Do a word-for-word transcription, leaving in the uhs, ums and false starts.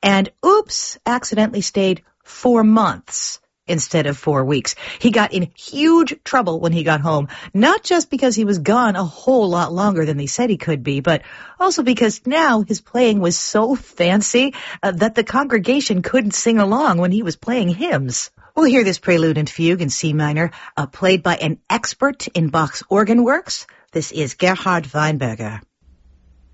and oops, accidentally stayed four months instead of four weeks. He got in huge trouble when he got home, not just because he was gone a whole lot longer than they said he could be, but also because now his playing was so fancy uh, that the congregation couldn't sing along when he was playing hymns. We'll hear this prelude and fugue in C minor, uh, played by an expert in Bach's organ works. This is Gerhard Weinberger.